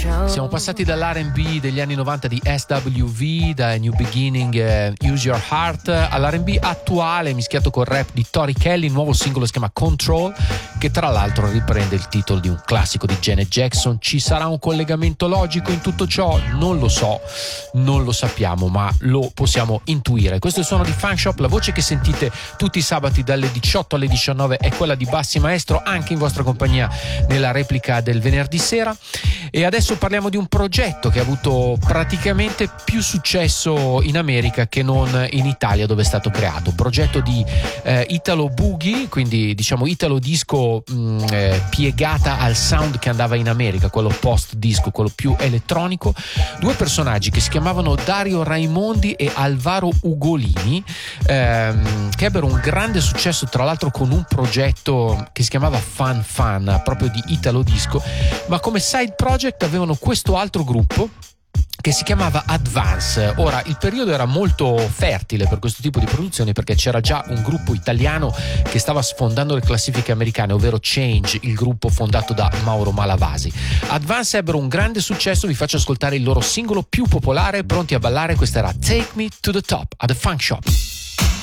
Siamo passati dall'R&B degli anni 90 di SWV, da New Beginning, Use Your Heart, all'R&B attuale mischiato col rap di Tori Kelly. Il nuovo singolo si chiama Control, che tra l'altro riprende il titolo di un classico di Janet Jackson. Ci sarà un collegamento logico in tutto ciò? Non lo so, non lo sappiamo, ma lo possiamo intuire. Questo è il suono di Funk Shop. La voce che sentite tutti i sabati dalle 18 alle 19 è quella di Bassi Maestro, anche in vostra compagnia nella replica del venerdì sera. E adesso parliamo di un progetto che ha avuto praticamente più successo in America che non in Italia, dove è stato creato. Un progetto di Italo Boogie, quindi diciamo Italo disco piegata al sound che andava in America, quello post disco, quello più elettronico. Due personaggi che si chiamavano Dario Raimondi e Alvaro Ugolini, che ebbero un grande successo tra l'altro con un progetto che si chiamava Fun Fun, proprio di Italo disco, ma come side project avevano questo altro gruppo che si chiamava Advance. Ora, il periodo era molto fertile per questo tipo di produzioni, perché c'era già un gruppo italiano che stava sfondando le classifiche americane, ovvero Change, il gruppo fondato da Mauro Malavasi. Advance ebbero un grande successo, vi faccio ascoltare il loro singolo più popolare. Pronti a ballare? Questa era Take Me to the Top at the Funk Shop.